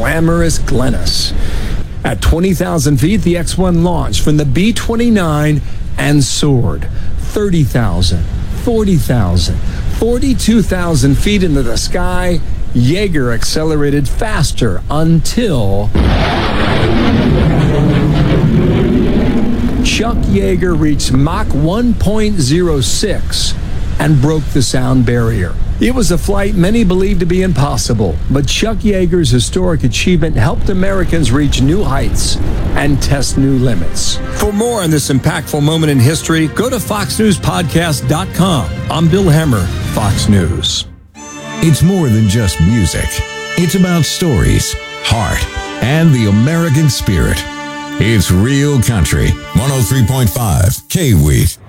glamorous Glennis. At 20,000 feet, the X-1 launched from the B-29 and soared 30,000, 40,000, 42,000 feet into the sky. Yeager accelerated faster until Chuck Yeager reached Mach 1.06 and broke the sound barrier. It was a flight many believed to be impossible, but Chuck Yeager's historic achievement helped Americans reach new heights and test new limits. For more on this impactful moment in history, go to foxnewspodcast.com. I'm Bill Hemmer, Fox News. It's more than just music. It's about stories, heart, and the American spirit. It's real country. 103.5 K-Week.